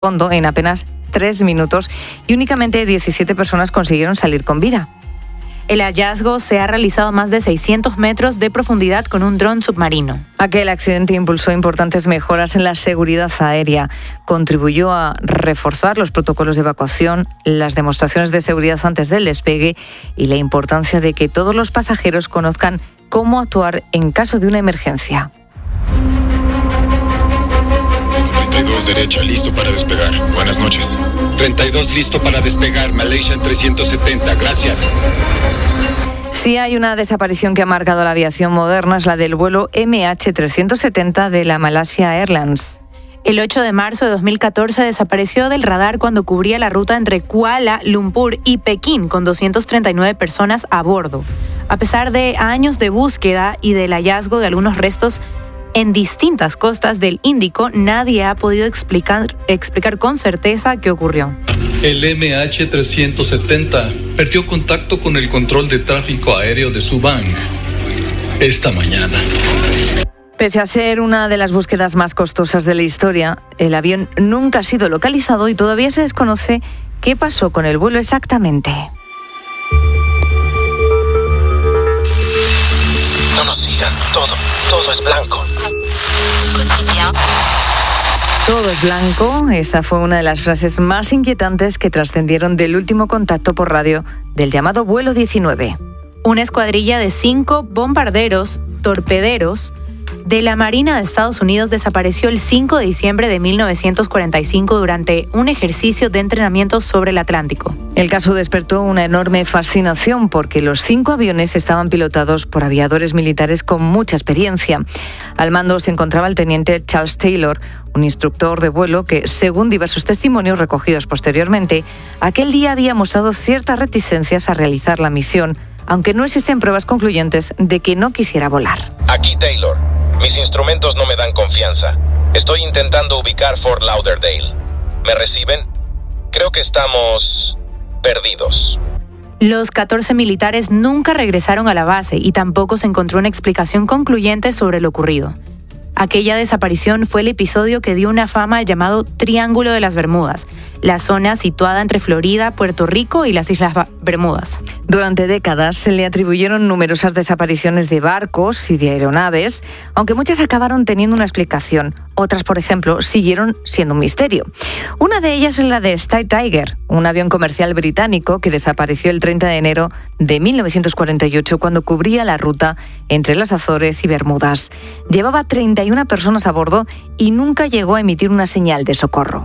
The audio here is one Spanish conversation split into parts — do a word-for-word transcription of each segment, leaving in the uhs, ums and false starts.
fondo en apenas tres minutos y únicamente diecisiete personas consiguieron salir con vida. El hallazgo se ha realizado a más de seiscientos metros de profundidad con un dron submarino. Aquel accidente impulsó importantes mejoras en la seguridad aérea. Contribuyó a reforzar los protocolos de evacuación, las demostraciones de seguridad antes del despegue y la importancia de que todos los pasajeros conozcan cómo actuar en caso de una emergencia. treinta y dos derecha, listo para despegar. Buenas noches. treinta y dos listo para despegar. Malaysian trescientos setenta, gracias. Si hay una desaparición que ha marcado la aviación moderna, es la del vuelo M H trescientos setenta de la Malaysia Airlines. El ocho de marzo de dos mil catorce desapareció del radar cuando cubría la ruta entre Kuala Lumpur y Pekín con doscientas treinta y nueve personas a bordo. A pesar de años de búsqueda y del hallazgo de algunos restos en distintas costas del Índico, nadie ha podido explicar, explicar con certeza qué ocurrió. El M H trescientos setenta perdió contacto con el control de tráfico aéreo de Subang esta mañana. Pese a ser una de las búsquedas más costosas de la historia, el avión nunca ha sido localizado y todavía se desconoce qué pasó con el vuelo exactamente. No nos sigan, todo, todo es blanco. Todo es blanco, esa fue una de las frases más inquietantes que trascendieron del último contacto por radio del llamado vuelo diecinueve. Una escuadrilla de cinco bombarderos, torpederos, de la Marina de Estados Unidos desapareció el cinco de diciembre de mil novecientos cuarenta y cinco durante un ejercicio de entrenamiento sobre el Atlántico. El caso despertó una enorme fascinación porque los cinco aviones estaban pilotados por aviadores militares con mucha experiencia. Al mando se encontraba el teniente Charles Taylor, un instructor de vuelo que, según diversos testimonios recogidos posteriormente, aquel día había mostrado ciertas reticencias a realizar la misión, aunque no existen pruebas concluyentes de que no quisiera volar. Aquí Taylor. Mis instrumentos no me dan confianza. Estoy intentando ubicar Fort Lauderdale. ¿Me reciben? Creo que estamos perdidos. Los catorce militares nunca regresaron a la base y tampoco se encontró una explicación concluyente sobre lo ocurrido. Aquella desaparición fue el episodio que dio una fama al llamado Triángulo de las Bermudas, la zona situada entre Florida, Puerto Rico y las Islas Bermudas. Durante décadas se le atribuyeron numerosas desapariciones de barcos y de aeronaves, aunque muchas acabaron teniendo una explicación. Otras, por ejemplo, siguieron siendo un misterio. Una de ellas es la de Sky Tiger, un avión comercial británico que desapareció el treinta de enero de mil novecientos cuarenta y ocho cuando cubría la ruta entre las Azores y Bermudas. Llevaba treinta y una personas a bordo y nunca llegó a emitir una señal de socorro.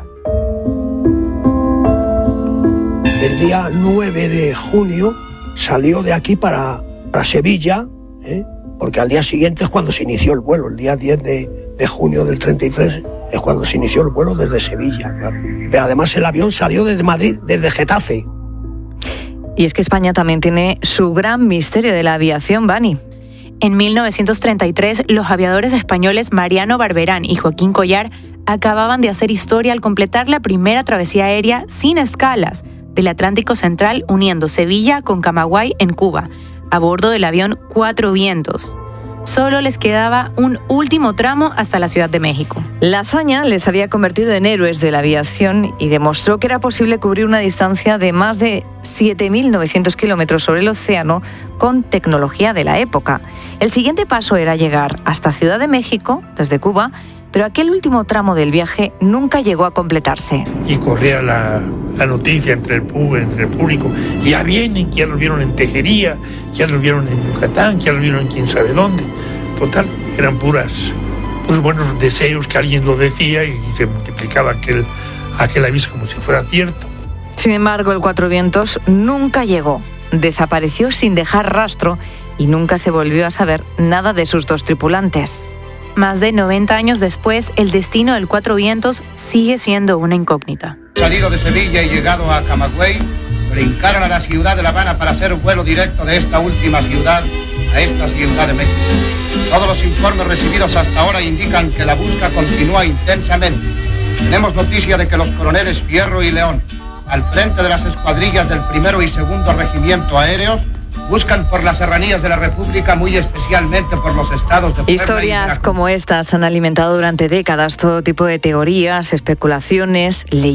El día nueve de junio salió de aquí para, para Sevilla, ¿eh? porque al día siguiente es cuando se inició el vuelo. El día diez de, de junio del treinta y tres es cuando se inició el vuelo desde Sevilla, claro. Pero además el avión salió desde Madrid, desde Getafe. Y es que España también tiene su gran misterio de la aviación, Bani. En mil novecientos treinta y tres, los aviadores españoles Mariano Barberán y Joaquín Collar acababan de hacer historia al completar la primera travesía aérea sin escalas del Atlántico Central uniendo Sevilla con Camagüey en Cuba, a bordo del avión Cuatro Vientos. Solo les quedaba un último tramo hasta la Ciudad de México. La hazaña les había convertido en héroes de la aviación y demostró que era posible cubrir una distancia de más de siete mil novecientos kilómetros sobre el océano con tecnología de la época. El siguiente paso era llegar hasta Ciudad de México, desde Cuba, pero aquel último tramo del viaje nunca llegó a completarse. Y corría la, la noticia entre el, entre el público, ya vienen, que ya los vieron en Tejería, ya los vieron en Yucatán, ya los vieron en quién sabe dónde. Total, eran puras, puros buenos deseos que alguien lo decía y se multiplicaba aquel, aquel aviso como si fuera cierto. Sin embargo, el Cuatro Vientos nunca llegó, desapareció sin dejar rastro y nunca se volvió a saber nada de sus dos tripulantes. Más de noventa años después, el destino del Cuatro Vientos sigue siendo una incógnita. Salido de Sevilla y llegado a Camagüey, brincaron a la ciudad de La Habana para hacer vuelo directo de esta última ciudad a esta Ciudad de México. Todos los informes recibidos hasta ahora indican que la búsqueda continúa intensamente. Tenemos noticia de que los coroneles Fierro y León, al frente de las escuadrillas del primero y segundo regimiento aéreos, buscan por las serranías de la República, muy especialmente por los estados de Puebla. Historias como estas han alimentado durante décadas todo tipo de teorías, especulaciones, leyendas.